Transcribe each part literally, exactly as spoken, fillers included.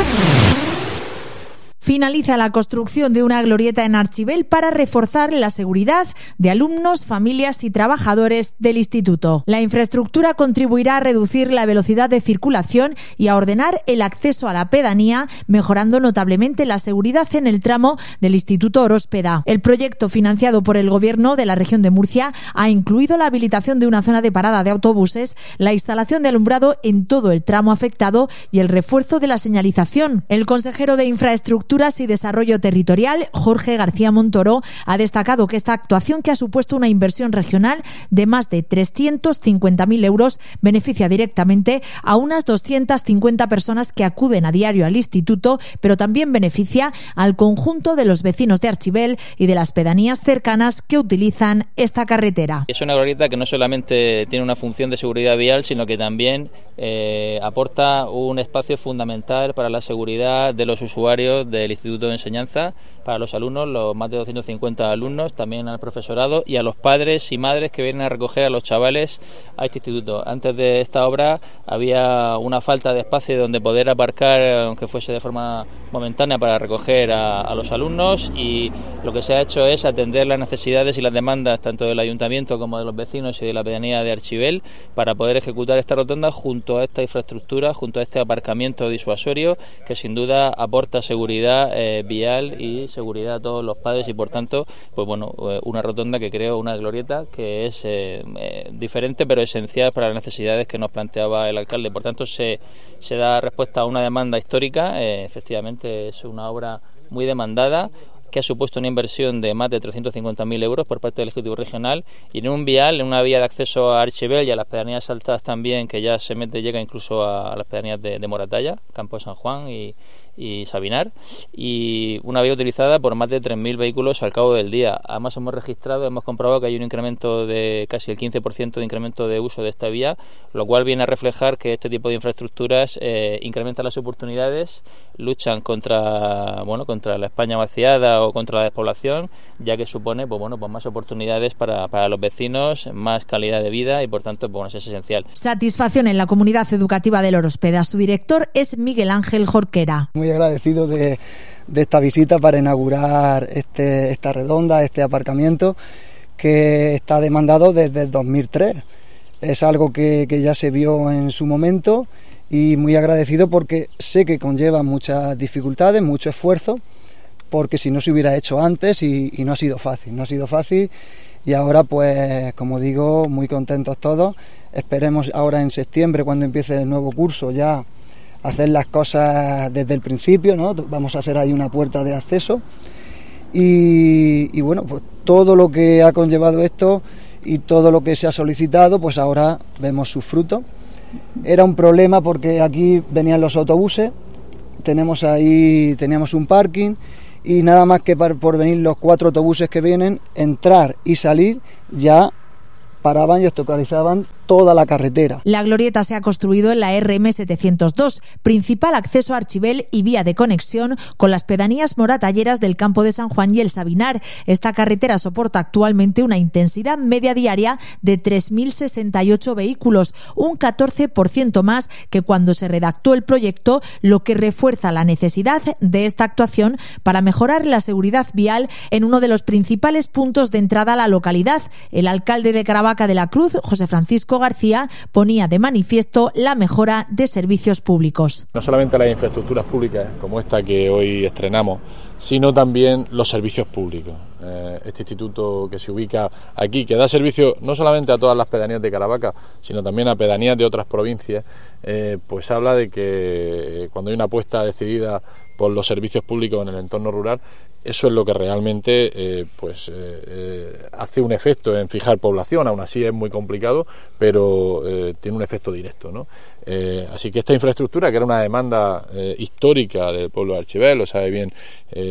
Finaliza la construcción de una glorieta en Archibel para reforzar la seguridad de alumnos, familias y trabajadores del instituto. La infraestructura contribuirá a reducir la velocidad de circulación y a ordenar el acceso a la pedanía, mejorando notablemente la seguridad en el tramo del Instituto Oróspeda. El proyecto, financiado por el Gobierno de la región de Murcia, ha incluido la habilitación de una zona de parada de autobuses, la instalación de alumbrado en todo el tramo afectado y el refuerzo de la señalización. El consejero de Infraestructura y Desarrollo Territorial, Jorge García Montoro, ha destacado que esta actuación, que ha supuesto una inversión regional de más de trescientos cincuenta mil euros, beneficia directamente a unas doscientas cincuenta personas que acuden a diario al instituto, pero también beneficia al conjunto de los vecinos de Archibel y de las pedanías cercanas que utilizan esta carretera. Es una glorieta que no solamente tiene una función de seguridad vial, sino que también eh, aporta un espacio fundamental para la seguridad de los usuarios de del Instituto de Enseñanza, para los alumnos, los más de doscientos cincuenta alumnos, también al profesorado y a los padres y madres que vienen a recoger a los chavales a este instituto. Antes de esta obra había una falta de espacio donde poder aparcar, aunque fuese de forma momentánea, para recoger a, a los alumnos, y lo que se ha hecho es atender las necesidades y las demandas tanto del ayuntamiento como de los vecinos y de la pedanía de Archibel para poder ejecutar esta rotonda junto a esta infraestructura, junto a este aparcamiento disuasorio que sin duda aporta seguridad Eh, vial y seguridad a todos los padres, y por tanto, pues bueno, eh, una rotonda que creo, una glorieta que es eh, eh, diferente pero esencial para las necesidades que nos planteaba el alcalde. Por tanto, se, se da respuesta a una demanda histórica. Eh, efectivamente es una obra muy demandada, que ha supuesto una inversión de más de trescientos cincuenta mil euros por parte del Ejecutivo Regional, y en un vial, en una vía de acceso a Archibel y a las pedanías altas también, que ya se mete, llega incluso a, a las pedanías de, de Moratalla, Campo de San Juan y, y Sabinar, y una vía utilizada por más de tres mil vehículos al cabo del día. Además hemos registrado, hemos comprobado que hay un incremento de casi el quince por ciento de incremento de uso de esta vía, lo cual viene a reflejar que este tipo de infraestructuras eh, incrementan las oportunidades, luchan contra, bueno, contra la España vaciada o contra la despoblación, ya que supone pues bueno, pues más oportunidades para, para los vecinos, más calidad de vida, y por tanto pues bueno, es esencial. Satisfacción en la comunidad educativa del Oróspeda. Su director es Miguel Ángel Jorquera. Muy agradecido de, de esta visita para inaugurar este, esta redonda, este aparcamiento que está demandado desde el dos mil tres. Es algo que, que ya se vio en su momento, y muy agradecido porque sé que conlleva muchas dificultades, mucho esfuerzo, porque si no se hubiera hecho antes y, y no ha sido fácil, no ha sido fácil y ahora pues como digo, muy contentos todos. Esperemos ahora en septiembre, cuando empiece el nuevo curso, ya hacer las cosas desde el principio, ¿no? Vamos a hacer ahí una puerta de acceso y, y bueno, pues todo lo que ha conllevado esto y todo lo que se ha solicitado, pues ahora vemos sus frutos. Era un problema porque aquí venían los autobuses, tenemos ahí, teníamos un parking, y nada más que por venir los cuatro autobuses que vienen, entrar y salir, ya paraban y obstaculizaban toda la carretera. La glorieta se ha construido en la R M setecientos dos, principal acceso a Archibel y vía de conexión con las pedanías moratalleras del Campo de San Juan y el Sabinar. Esta carretera soporta actualmente una intensidad media diaria de tres mil sesenta y ocho vehículos, un catorce por ciento más que cuando se redactó el proyecto, lo que refuerza la necesidad de esta actuación para mejorar la seguridad vial en uno de los principales puntos de entrada a la localidad. El alcalde de Caravaca de la Cruz, José Francisco García, ponía de manifiesto la mejora de servicios públicos. No solamente las infraestructuras públicas como esta que hoy estrenamos, sino también los servicios públicos. Eh, este instituto que se ubica aquí, que da servicio no solamente a todas las pedanías de Caravaca, sino también a pedanías de otras provincias, eh, pues habla de que cuando hay una apuesta decidida por los servicios públicos en el entorno rural, eso es lo que realmente eh, pues eh, eh, hace un efecto en fijar población. Aún así es muy complicado, pero eh, tiene un efecto directo, ¿no? Eh, así que esta infraestructura, que era una demanda eh, histórica del pueblo de Archibel, lo sabe bien eh,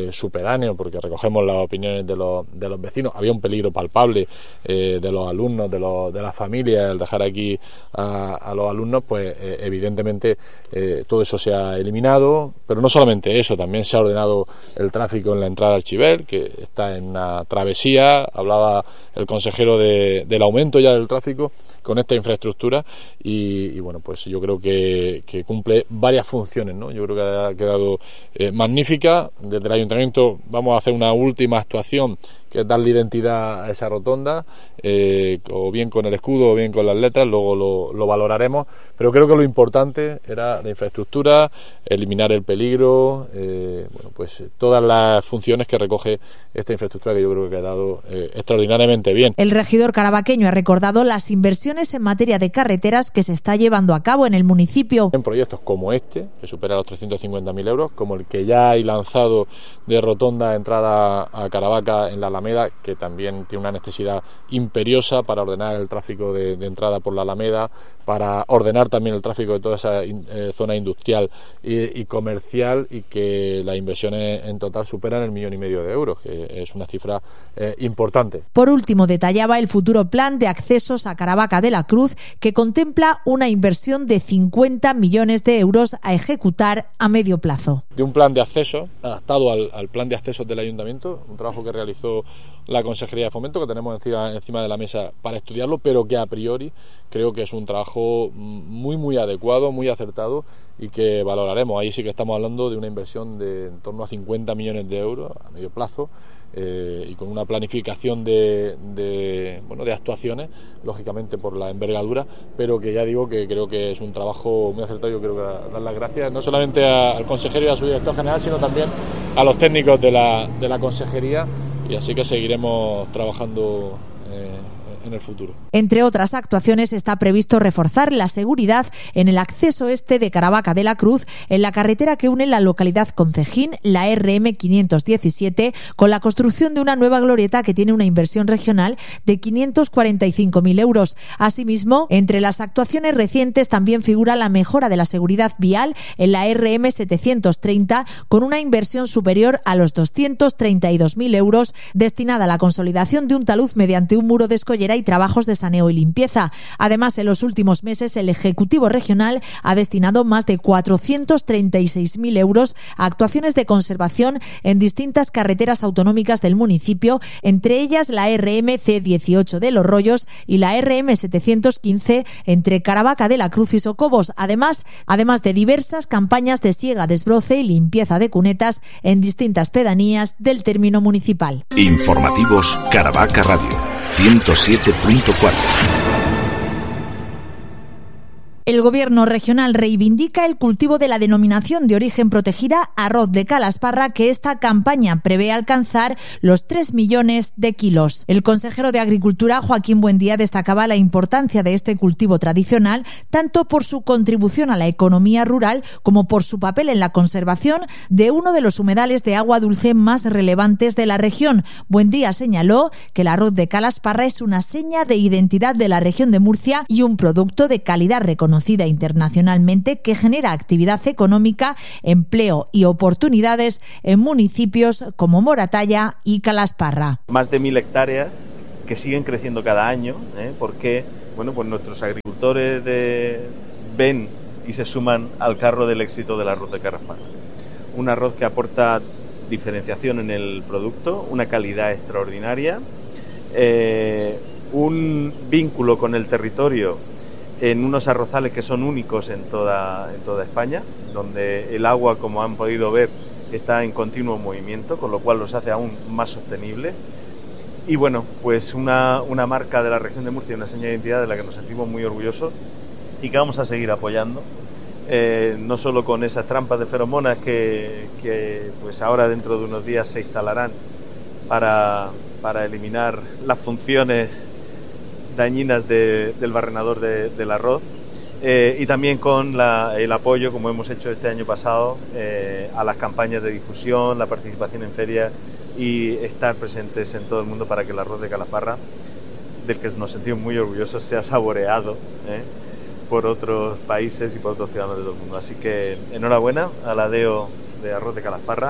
eh, sucedáneo, porque recogemos las opiniones de los, de los vecinos. Había un peligro palpable eh, de los alumnos, de, los, de las familias, el dejar aquí a, a los alumnos, pues eh, evidentemente eh, todo eso se ha eliminado, pero no solamente eso, también se ha ordenado el tráfico en la entrada al Archibel, que está en una travesía. Hablaba el consejero de, del aumento ya del tráfico con esta infraestructura y, y bueno, pues yo creo que, que cumple varias funciones, ¿no? Yo creo que ha quedado eh, magnífica. Desde el ayuntamiento vamos a hacer una última actuación, que es darle identidad a esa rotonda, eh, o bien con el escudo o bien con las letras, luego lo, lo valoraremos, pero creo que lo importante era la infraestructura, eliminar el peligro, eh, bueno, pues todas las funciones que recoge esta infraestructura, que yo creo que ha quedado eh, extraordinariamente bien. El regidor carabaqueño ha recordado las inversiones en materia de carreteras que se está llevando a cabo en el municipio. En proyectos como este, que supera los trescientos cincuenta mil euros, como el que ya hay lanzado de rotonda entrada a Caravaca en la Alameda, que también tiene una necesidad imperiosa para ordenar el tráfico de, de entrada por la Alameda, para ordenar también el tráfico de toda esa eh, zona industrial y, y comercial, y que las inversiones en total superan el millón y medio de euros, que es una cifra eh, importante. Por último, detallaba el futuro plan de accesos a Caravaca de la Cruz, que contempla una inversión de cincuenta millones de euros a ejecutar a medio plazo. De un plan de acceso adaptado al, al plan de accesos del ayuntamiento, un trabajo que realizó la Consejería de Fomento, que tenemos encima, encima de la mesa para estudiarlo, pero que a priori creo que es un trabajo muy muy adecuado, muy acertado, y que valoraremos. Ahí sí que estamos hablando de una inversión de en torno a cincuenta millones de euros a medio plazo, eh, y con una planificación de, de, bueno, de actuaciones, lógicamente por la envergadura, pero que ya digo que creo que es un trabajo muy acertado. Yo quiero dar las gracias no solamente a, al consejero y a su director general, sino también a los técnicos de la, de la consejería, y así que seguiremos trabajando eh, en el futuro. Entre otras actuaciones, está previsto reforzar la seguridad en el acceso este de Caravaca de la Cruz, en la carretera que une la localidad con Cejín, la R M quinientos diecisiete, con la construcción de una nueva glorieta que tiene una inversión regional de quinientos cuarenta y cinco mil euros. Asimismo, entre las actuaciones recientes también figura la mejora de la seguridad vial en la R M setecientos treinta, con una inversión superior a los doscientos treinta y dos mil euros, destinada a la consolidación de un talud mediante un muro de escollera y trabajos de saneo y limpieza. Además, en los últimos meses, el Ejecutivo Regional ha destinado más de cuatrocientos treinta y seis mil euros a actuaciones de conservación en distintas carreteras autonómicas del municipio, entre ellas la R M C dieciocho de Los Rollos y la R M setecientos quince entre Caravaca de la Cruz y Socobos, además, además de diversas campañas de siega, desbroce y limpieza de cunetas en distintas pedanías del término municipal. Informativos Caravaca Radio ciento siete punto cuatro. El Gobierno regional reivindica el cultivo de la denominación de origen protegida arroz de Calasparra, que esta campaña prevé alcanzar los tres millones de kilos. El consejero de Agricultura, Joaquín Buendía, destacaba la importancia de este cultivo tradicional, tanto por su contribución a la economía rural como por su papel en la conservación de uno de los humedales de agua dulce más relevantes de la región. Buendía señaló que el arroz de Calasparra es una seña de identidad de la región de Murcia y un producto de calidad reconocida conocida internacionalmente, que genera actividad económica, empleo y oportunidades en municipios como Moratalla y Calasparra. Más de mil hectáreas que siguen creciendo cada año, ¿eh? porque bueno, pues nuestros agricultores de... ven y se suman al carro del éxito del arroz de Calasparra. Un arroz que aporta diferenciación en el producto, una calidad extraordinaria, eh, un vínculo con el territorio en unos arrozales que son únicos en toda, en toda España, donde el agua, como han podido ver, está en continuo movimiento, con lo cual los hace aún más sostenibles. Y bueno, pues una, una marca de la región de Murcia, una señal de identidad de la que nos sentimos muy orgullosos y que vamos a seguir apoyando, eh, no solo con esas trampas de feromonas que, que pues ahora dentro de unos días se instalarán para, para eliminar las funciones dañinas de, del barrenador de, del arroz, eh, y también con la, el apoyo, como hemos hecho este año pasado, eh, a las campañas de difusión, la participación en ferias y estar presentes en todo el mundo para que el arroz de Calasparra, del que nos sentimos muy orgullosos, sea saboreado eh, por otros países y por otros ciudadanos de todo el mundo. Así que enhorabuena a la D E O de arroz de Calasparra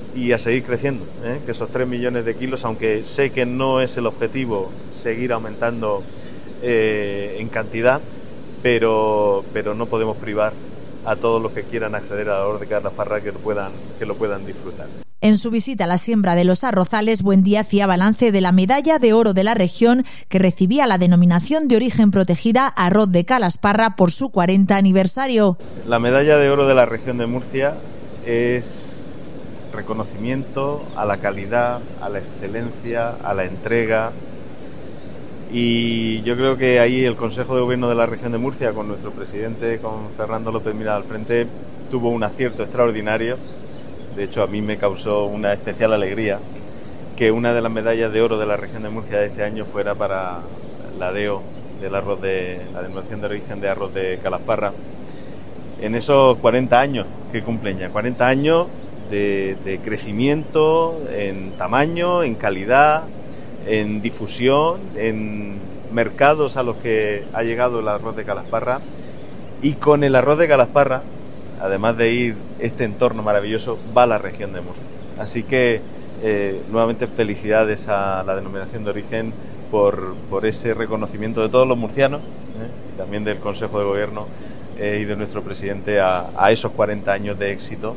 y a seguir creciendo, ¿eh? que esos tres millones de kilos, aunque sé que no es el objetivo seguir aumentando eh, en cantidad, pero, pero no podemos privar a todos los que quieran acceder al arroz de Calasparra que lo puedan, que lo puedan disfrutar. En su visita a la siembra de los arrozales, Buendía hacía balance de la medalla de oro de la región que recibía la denominación de origen protegida Arroz de Calasparra por su cuarenta aniversario. La medalla de oro de la región de Murcia es reconocimiento a la calidad, a la excelencia, a la entrega, y yo creo que ahí el Consejo de Gobierno de la región de Murcia, con nuestro presidente, con Fernando López Mira al frente, tuvo un acierto extraordinario. De hecho, a mí me causó una especial alegría que una de las medallas de oro de la región de Murcia de este año fuera para la D E O, del arroz de la denominación de origen de arroz de Calasparra, en esos cuarenta años que cumplen ya, cuarenta años de, de crecimiento en tamaño, en calidad, en difusión, en mercados a los que ha llegado el arroz de Calasparra, y con el arroz de Calasparra, además de ir este entorno maravilloso, va la región de Murcia. Así que eh, nuevamente felicidades a la denominación de origen por, por ese reconocimiento de todos los murcianos, ¿eh? y también del Consejo de Gobierno eh, y de nuestro presidente a, a esos cuarenta años de éxito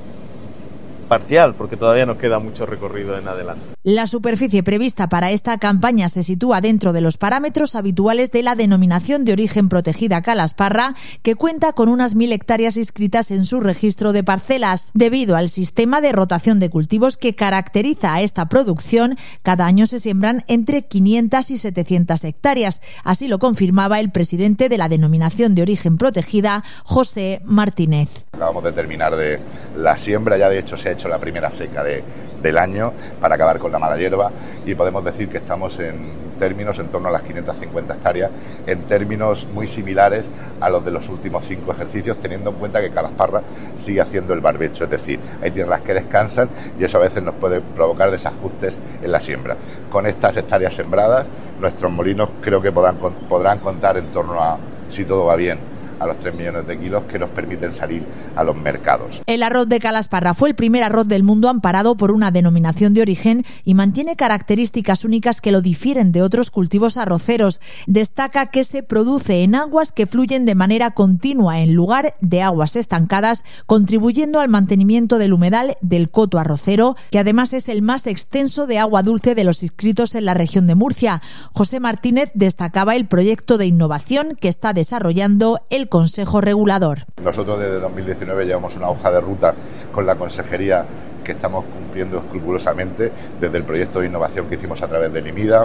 parcial, porque todavía nos queda mucho recorrido en adelante. La superficie prevista para esta campaña se sitúa dentro de los parámetros habituales de la denominación de origen protegida Calasparra, que cuenta con unas mil hectáreas inscritas en su registro de parcelas. Debido al sistema de rotación de cultivos que caracteriza a esta producción, cada año se siembran entre quinientas y setecientas hectáreas. Así lo confirmaba el presidente de la denominación de origen protegida, José Martínez. Acabamos de terminar de la siembra, ya de hecho se ha hecho la primera seca de, del año para acabar con la mala hierba, y podemos decir que estamos en términos en torno a las quinientas cincuenta hectáreas, en términos muy similares a los de los últimos cinco ejercicios, teniendo en cuenta que Calasparra sigue haciendo el barbecho, es decir, hay tierras que descansan y eso a veces nos puede provocar desajustes en la siembra. Con estas hectáreas sembradas, nuestros molinos creo que podrán, podrán contar en torno a, si todo va bien, a los tres millones de kilos que nos permiten salir a los mercados. El arroz de Calasparra fue el primer arroz del mundo amparado por una denominación de origen y mantiene características únicas que lo difieren de otros cultivos arroceros. Destaca que se produce en aguas que fluyen de manera continua en lugar de aguas estancadas, contribuyendo al mantenimiento del humedal del coto arrocero, que además es el más extenso de agua dulce de los inscritos en la región de Murcia. José Martínez destacaba el proyecto de innovación que está desarrollando el Consejo Regulador. Nosotros desde dos mil diecinueve llevamos una hoja de ruta con la Consejería que estamos cumpliendo escrupulosamente, desde el proyecto de innovación que hicimos a través del IMIDA,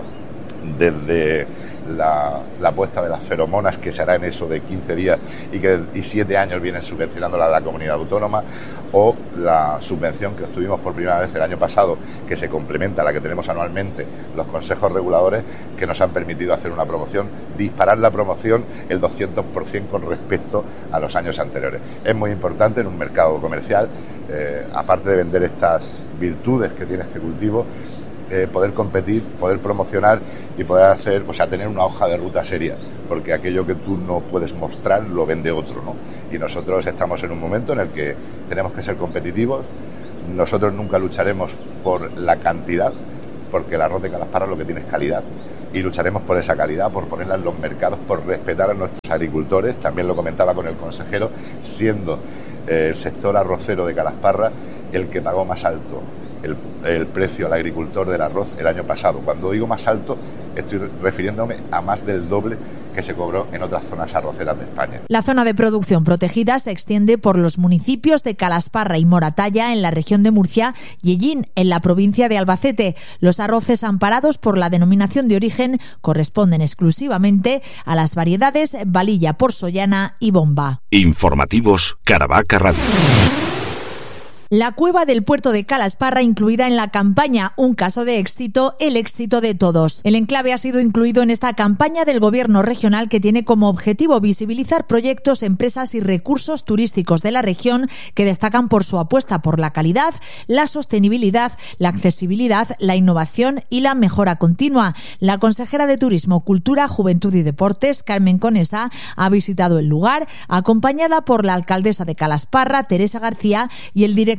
desde la, la puesta de las feromonas, que se hará en eso de quince días y que y siete años vienen subvencionándola a la comunidad autónoma, o la subvención que obtuvimos por primera vez el año pasado, que se complementa a la que tenemos anualmente los consejos reguladores, que nos han permitido hacer una promoción, disparar la promoción el doscientos por ciento con respecto a los años anteriores. Es muy importante en un mercado comercial, eh, aparte de vender estas virtudes que tiene este cultivo, Eh, poder competir, poder promocionar y poder hacer, o sea, tener una hoja de ruta seria, porque aquello que tú no puedes mostrar lo vende otro, ¿no? Y nosotros estamos en un momento en el que tenemos que ser competitivos. Nosotros nunca lucharemos por la cantidad, porque el arroz de Calasparra lo que tiene es calidad, y lucharemos por esa calidad, por ponerla en los mercados, por respetar a nuestros agricultores. También lo comentaba con el consejero, siendo eh, el sector arrocero de Calasparra el que pagó más alto El, el precio al agricultor del arroz el año pasado. Cuando digo más alto, estoy refiriéndome a más del doble que se cobró en otras zonas arroceras de España. La zona de producción protegida se extiende por los municipios de Calasparra y Moratalla en la región de Murcia y Ellín en la provincia de Albacete. Los arroces amparados por la denominación de origen corresponden exclusivamente a las variedades Valilla Porsollana y Bomba. Informativos Caravaca Radio. La cueva del puerto de Calasparra incluida en la campaña Un caso de éxito, el éxito de todos. El enclave ha sido incluido en esta campaña del Gobierno regional que tiene como objetivo visibilizar proyectos, empresas y recursos turísticos de la región que destacan por su apuesta por la calidad, la sostenibilidad, la accesibilidad, la innovación y la mejora continua. La consejera de Turismo, Cultura, Juventud y Deportes, Carmen Conesa, ha visitado el lugar acompañada por la alcaldesa de Calasparra, Teresa García, y el director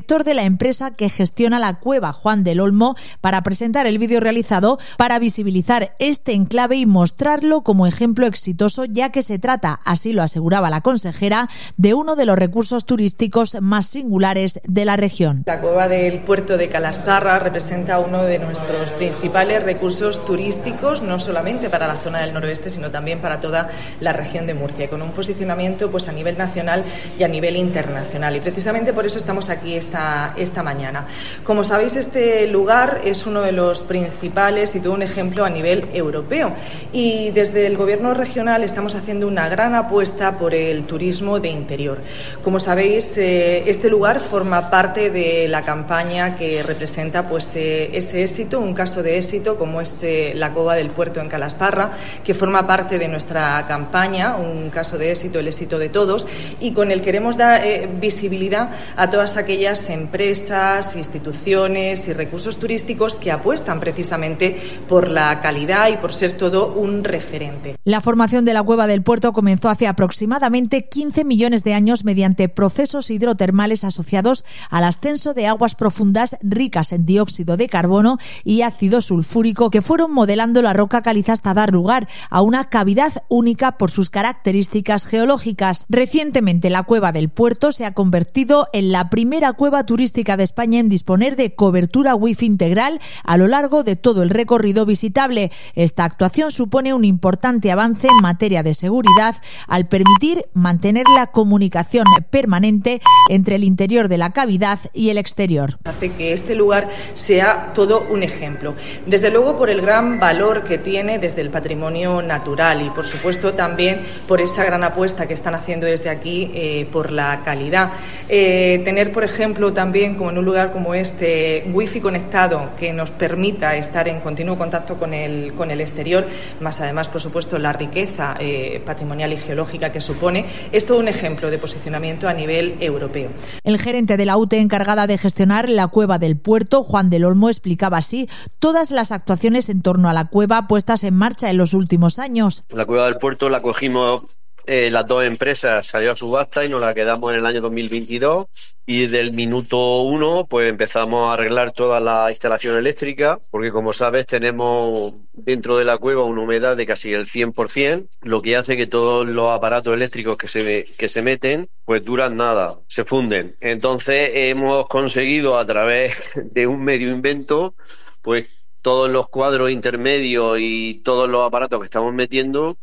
director de la empresa que gestiona la cueva, Juan del Olmo, para presentar el vídeo realizado para visibilizar este enclave y mostrarlo como ejemplo exitoso, ya que se trata, así lo aseguraba la consejera, de uno de los recursos turísticos más singulares de la región. La cueva del puerto de Calasparra representa uno de nuestros principales recursos turísticos, no solamente para la zona del noroeste, sino también para toda la región de Murcia, con un posicionamiento pues a nivel nacional y a nivel internacional. Y precisamente por eso estamos aquí esta, esta mañana. Como sabéis, este lugar es uno de los principales y todo un ejemplo a nivel europeo. Y desde el Gobierno regional estamos haciendo una gran apuesta por el turismo de interior. Como sabéis, eh, este lugar forma parte de la campaña que representa pues eh, ese éxito, un caso de éxito como es eh, la cueva del puerto en Calasparra, que forma parte de nuestra campaña, un caso de éxito, el éxito de todos, y con el queremos dar eh, visibilidad a todas aquellas empresas, instituciones y recursos turísticos que apuestan precisamente por la calidad y por ser todo un referente. La formación de la cueva del puerto comenzó hace aproximadamente quince millones de años mediante procesos hidrotermales asociados al ascenso de aguas profundas ricas en dióxido de carbono y ácido sulfúrico que fueron modelando la roca caliza hasta dar lugar a una cavidad única por sus características geológicas. Recientemente la cueva del puerto se ha convertido en la primera cueva turística de España en disponer de cobertura wifi integral a lo largo de todo el recorrido visitable. Esta actuación supone un importante avance en materia de seguridad al permitir mantener la comunicación permanente entre el interior de la cavidad y el exterior. Hace que este lugar sea todo un ejemplo. Desde luego por el gran valor que tiene desde el patrimonio natural y por supuesto también por esa gran apuesta que están haciendo desde aquí eh, por la calidad. Eh, tener, por ejemplo, también como en un lugar como este, wifi conectado que nos permita estar en continuo contacto con el, con el exterior, más además, por supuesto, la riqueza eh, patrimonial y geológica que supone, es todo un ejemplo de posicionamiento a nivel europeo. El gerente de la U T E encargada de gestionar la cueva del puerto, Juan del Olmo, explicaba así todas las actuaciones en torno a la cueva puestas en marcha en los últimos años. La cueva del puerto la cogimos eh, las dos empresas, salió a subasta y nos la quedamos en el año dos mil veintidós y del minuto uno pues empezamos a arreglar toda la instalación eléctrica porque como sabes tenemos dentro de la cueva una humedad de casi el cien por ciento, lo que hace que todos los aparatos eléctricos que se, que se meten pues duran nada, se funden. Entonces hemos conseguido a través de un medio invento pues todos los cuadros intermedios y todos los aparatos que estamos metiendo,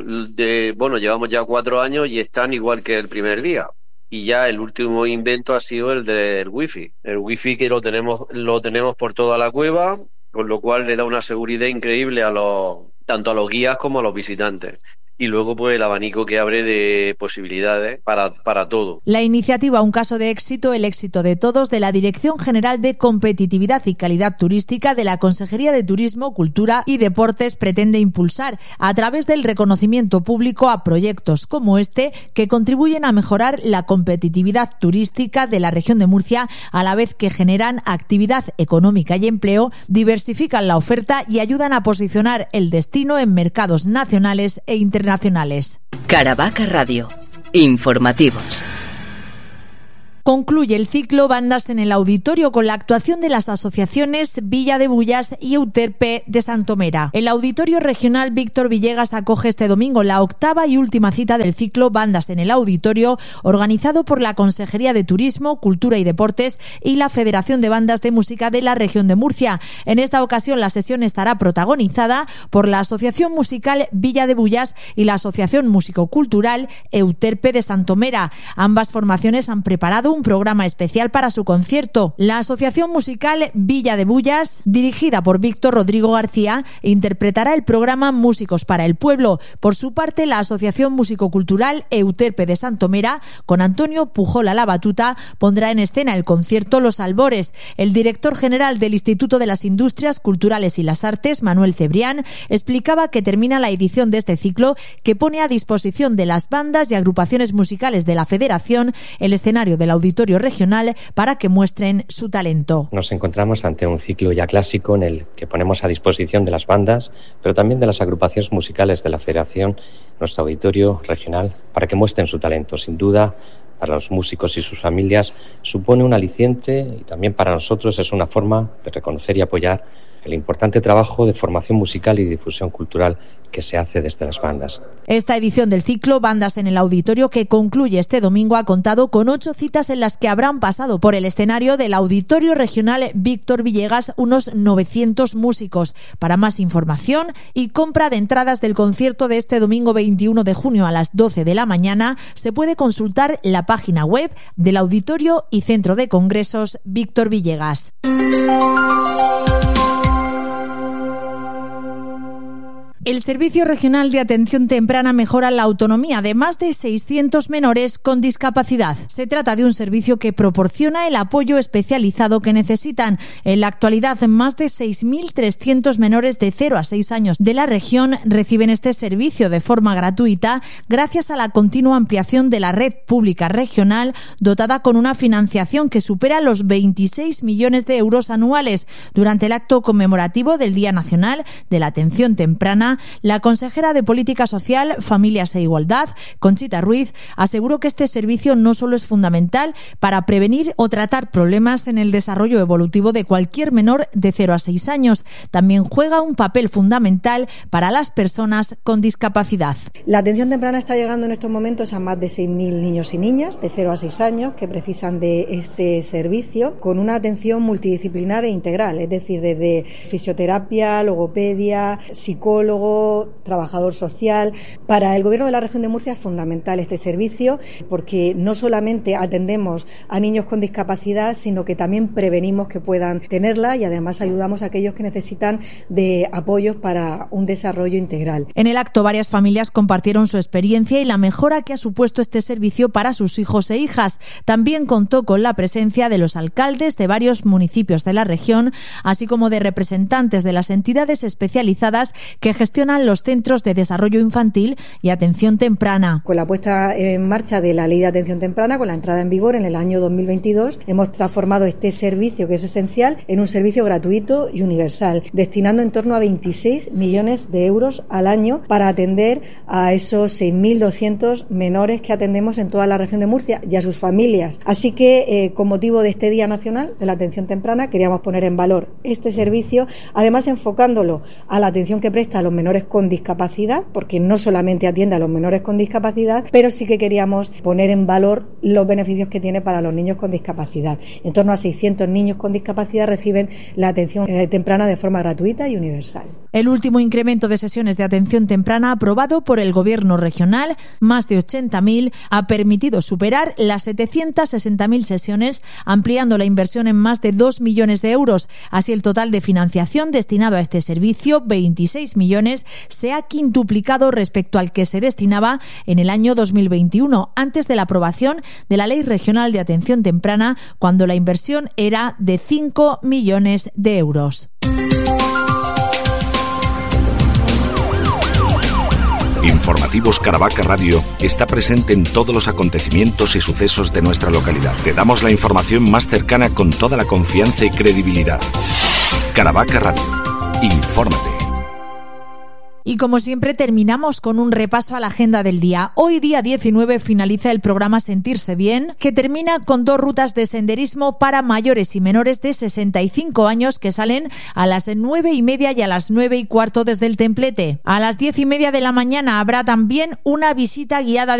de, bueno, llevamos ya cuatro años y están igual que el primer día. Y ya el último invento ha sido el del wifi. El wifi que lo tenemos, lo tenemos por toda la cueva, con lo cual le da una seguridad increíble a los, tanto a los guías como a los visitantes. Y luego pues el abanico que abre de posibilidades para, para todo. La iniciativa Un caso de éxito, el éxito de todos, de la Dirección General de Competitividad y Calidad Turística de la Consejería de Turismo, Cultura y Deportes pretende impulsar a través del reconocimiento público a proyectos como este que contribuyen a mejorar la competitividad turística de la región de Murcia a la vez que generan actividad económica y empleo, diversifican la oferta y ayudan a posicionar el destino en mercados nacionales e internacionales. Nacionales. Caravaca Radio. Informativos. Concluye el ciclo Bandas en el Auditorio con la actuación de las asociaciones Villa de Bullas y Euterpe de Santomera. El Auditorio Regional Víctor Villegas acoge este domingo la octava y última cita del ciclo Bandas en el Auditorio, organizado por la Consejería de Turismo, Cultura y Deportes y la Federación de Bandas de Música de la región de Murcia. En esta ocasión la sesión estará protagonizada por la Asociación Musical Villa de Bullas y la Asociación Músico-Cultural Euterpe de Santomera. Ambas formaciones han preparado un programa especial para su concierto. La Asociación Musical Villa de Bullas, dirigida por Víctor Rodrigo García, interpretará el programa Músicos para el Pueblo. Por su parte, la Asociación Músico-Cultural Euterpe de Santomera, con Antonio Pujol a la batuta, pondrá en escena el concierto Los Albores. El director general del Instituto de las Industrias Culturales y las Artes, Manuel Cebrián, explicaba que termina la edición de este ciclo que pone a disposición de las bandas y agrupaciones musicales de la Federación el escenario del Auditorio Regional para que muestren su talento. Nos encontramos ante un ciclo ya clásico en el que ponemos a disposición de las bandas, pero también de las agrupaciones musicales de la Federación, nuestro Auditorio Regional, para que muestren su talento. Sin duda, para los músicos y sus familias supone un aliciente y también para nosotros es una forma de reconocer y apoyar el importante trabajo de formación musical y difusión cultural que se hace desde las bandas. Esta edición del ciclo Bandas en el Auditorio, que concluye este domingo, ha contado con ocho citas en las que habrán pasado por el escenario del Auditorio Regional Víctor Villegas unos novecientos músicos. Para más información y compra de entradas del concierto de este domingo veintiuno de junio a las doce de la mañana, se puede consultar la página web del Auditorio y Centro de Congresos Víctor Villegas. El Servicio Regional de Atención Temprana mejora la autonomía de más de seiscientos menores con discapacidad. Se trata de un servicio que proporciona el apoyo especializado que necesitan. En la actualidad, más de seis mil trescientos menores de cero a seis años de la región reciben este servicio de forma gratuita gracias a la continua ampliación de la red pública regional, dotada con una financiación que supera los veintiséis millones de euros anuales. Durante el acto conmemorativo del Día Nacional de la Atención Temprana, la consejera de Política Social, Familias e Igualdad, Conchita Ruiz, aseguró que este servicio no solo es fundamental para prevenir o tratar problemas en el desarrollo evolutivo de cualquier menor de cero a seis años, también juega un papel fundamental para las personas con discapacidad. La atención temprana está llegando en estos momentos a más de seis mil niños y niñas de cero a seis años que precisan de este servicio, con una atención multidisciplinar e integral, es decir, desde fisioterapia, logopedia, psicólogo, trabajador social. Para el Gobierno de la Región de Murcia es fundamental este servicio porque no solamente atendemos a niños con discapacidad, sino que también prevenimos que puedan tenerla y además ayudamos a aquellos que necesitan de apoyos para un desarrollo integral. En el acto, varias familias compartieron su experiencia y la mejora que ha supuesto este servicio para sus hijos e hijas. También contó con la presencia de los alcaldes de varios municipios de la región, así como de representantes de las entidades especializadas que gestionan los centros de desarrollo infantil y atención temprana. Con la puesta en marcha de la Ley de Atención Temprana, con la entrada en vigor en el año dos mil veintidós, hemos transformado este servicio, que es esencial, en un servicio gratuito y universal, destinando en torno a veintiséis millones de euros al año para atender a esos seis mil doscientos menores que atendemos en toda la región de Murcia y a sus familias. Así que, eh, con motivo de este Día Nacional de la Atención Temprana, queríamos poner en valor este servicio, además enfocándolo a la atención que presta a los menores con discapacidad, porque no solamente atiende a los menores con discapacidad, pero sí que queríamos poner en valor los beneficios que tiene para los niños con discapacidad. En torno a seiscientos niños con discapacidad reciben la atención temprana de forma gratuita y universal. El último incremento de sesiones de atención temprana aprobado por el Gobierno regional, más de ochenta mil, ha permitido superar las setecientas sesenta mil sesiones, ampliando la inversión en más de dos millones de euros. Así, el total de financiación destinado a este servicio, veintiséis millones, se ha quintuplicado respecto al que se destinaba en el año dos mil veintiuno, antes de la aprobación de la Ley Regional de Atención Temprana, cuando la inversión era de cinco millones de euros. Informativos Caravaca Radio está presente en todos los acontecimientos y sucesos de nuestra localidad. Te damos la información más cercana con toda la confianza y credibilidad. Caravaca Radio. Infórmate. Y como siempre, terminamos con un repaso a la agenda del día. Hoy, día diecinueve, finaliza el programa Sentirse Bien, que termina con dos rutas de senderismo para mayores y menores de sesenta y cinco años que salen a las nueve y media y a las nueve y cuarto desde el Templete. A las diez y media de la mañana habrá también una visita guiada de